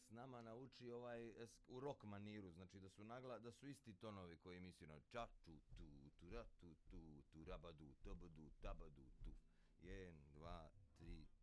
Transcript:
s nama nauči u rock maniru, znači da su isti tonovi koji misli na ča tu tu tu ra tu tu tu rabadu tabadu tabadu tu. 1 2 3